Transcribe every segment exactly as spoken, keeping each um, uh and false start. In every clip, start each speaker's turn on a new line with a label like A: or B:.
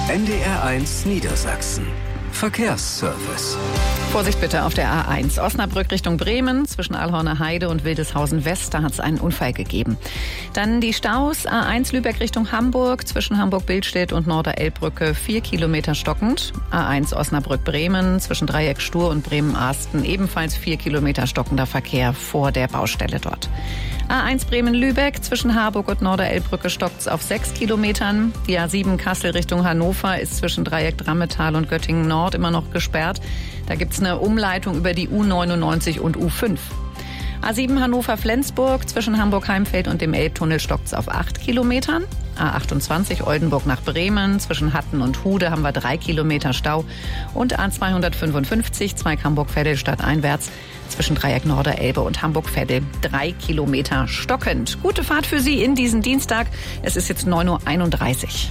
A: N D R eins Niedersachsen. Verkehrsservice.
B: Vorsicht bitte auf der A eins. Osnabrück Richtung Bremen, zwischen Allhorner Heide und Wildeshausen West, da hat es einen Unfall gegeben. Dann die Staus, A eins Lübeck Richtung Hamburg, zwischen Hamburg-Billstedt und Norder-Elbbrücke, vier Kilometer stockend. A eins Osnabrück-Bremen, zwischen Dreieck Stur und Bremen-Arsten, ebenfalls vier Kilometer stockender Verkehr vor der Baustelle dort. A eins Bremen-Lübeck, zwischen Harburg und Norder-Elbbrücke stockt's auf sechs Kilometern. Die A sieben Kassel Richtung Hannover ist zwischen Dreieck Drammetal und Göttingen Nord immer noch gesperrt. Da gibt's eine Umleitung über die U neunundneunzig und U fünf. A sieben Hannover-Flensburg, zwischen Hamburg-Heimfeld und dem Elbtunnel stockt's auf acht Kilometern. A achtundzwanzig Oldenburg nach Bremen, zwischen Hatten und Hude haben wir drei Kilometer Stau. Und A zweihundertfünfundfünfzig, Zweig Hamburg-Veddel stadteinwärts, zwischen Dreieck Norderelbe und Hamburg-Veddel, drei Kilometer stockend. Gute Fahrt für Sie in diesen Dienstag. Es ist jetzt neun Uhr einunddreißig.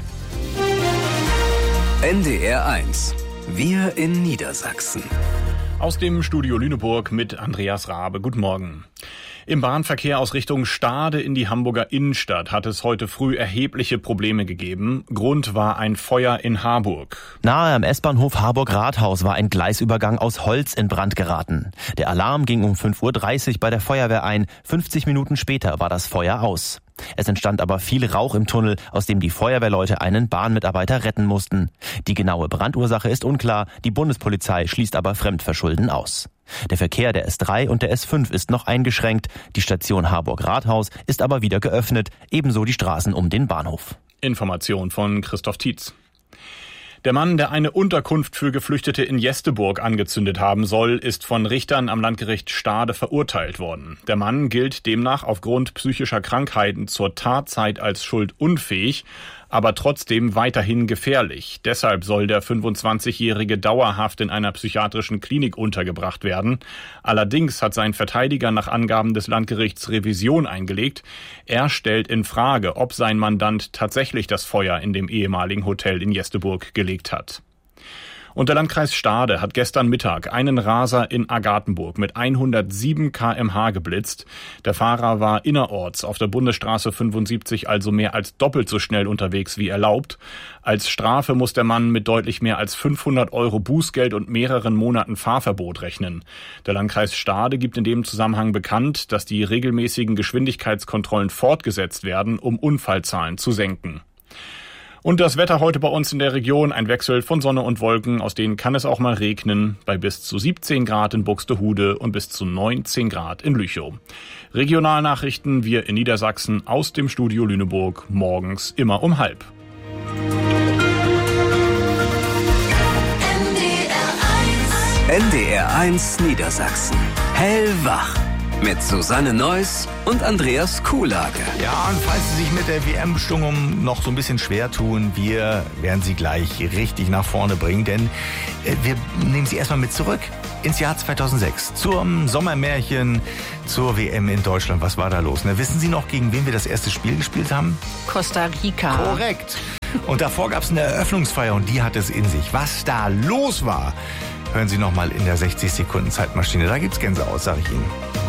A: N D R eins. Wir in Niedersachsen.
C: Aus dem Studio Lüneburg mit Andreas Rabe. Guten Morgen. Im Bahnverkehr aus Richtung Stade in die Hamburger Innenstadt hat es heute früh erhebliche Probleme gegeben. Grund war ein Feuer in Harburg.
D: Nahe am S-Bahnhof Harburg-Rathaus war ein Gleisübergang aus Holz in Brand geraten. Der Alarm ging um fünf Uhr dreißig bei der Feuerwehr ein. fünfzig Minuten später war das Feuer aus. Es entstand aber viel Rauch im Tunnel, aus dem die Feuerwehrleute einen Bahnmitarbeiter retten mussten. Die genaue Brandursache ist unklar, die Bundespolizei schließt aber Fremdverschulden aus. Der Verkehr der S drei und der S fünf ist noch eingeschränkt, die Station Harburg-Rathaus ist aber wieder geöffnet, ebenso die Straßen um den Bahnhof.
C: Information von Christoph Tietz. Der Mann, der eine Unterkunft für Geflüchtete in Jesteburg angezündet haben soll, ist von Richtern am Landgericht Stade verurteilt worden. Der Mann gilt demnach aufgrund psychischer Krankheiten zur Tatzeit als schuldunfähig, aber trotzdem weiterhin gefährlich. Deshalb soll der fünfundzwanzigjährige dauerhaft in einer psychiatrischen Klinik untergebracht werden. Allerdings hat sein Verteidiger nach Angaben des Landgerichts Revision eingelegt. Er stellt in Frage, ob sein Mandant tatsächlich das Feuer in dem ehemaligen Hotel in Jesteburg gelegt hat. Und der Landkreis Stade hat gestern Mittag einen Raser in Agathenburg mit hundertsieben Kilometer pro Stunde geblitzt. Der Fahrer war innerorts auf der Bundesstraße fünfundsiebzig, also mehr als doppelt so schnell unterwegs wie erlaubt. Als Strafe muss der Mann mit deutlich mehr als fünfhundert Euro Bußgeld und mehreren Monaten Fahrverbot rechnen. Der Landkreis Stade gibt in dem Zusammenhang bekannt, dass die regelmäßigen Geschwindigkeitskontrollen fortgesetzt werden, um Unfallzahlen zu senken. Und das Wetter heute bei uns in der Region, ein Wechsel von Sonne und Wolken, aus denen kann es auch mal regnen, bei bis zu siebzehn Grad in Buxtehude und bis zu neunzehn Grad in Lüchow. Regionalnachrichten wir in Niedersachsen aus dem Studio Lüneburg, morgens immer um halb.
A: N D R eins Niedersachsen. Hellwach. Mit Susanne Neuss und Andreas Kuhlage.
E: Ja, und falls Sie sich mit der W M-Stimmung noch so ein bisschen schwer tun, wir werden Sie gleich richtig nach vorne bringen, denn wir nehmen Sie erstmal mit zurück ins Jahr zweitausendsechs, zum Sommermärchen, zur W M in Deutschland. Was war da los? Ne? Wissen Sie noch, gegen wen wir das erste Spiel gespielt haben?
B: Costa Rica.
E: Korrekt. Und davor gab es eine Eröffnungsfeier und die hat es in sich. Was da los war, hören Sie noch mal in der sechzig Sekunden Zeitmaschine. Da gibt's Gänsehaut, sag ich Ihnen.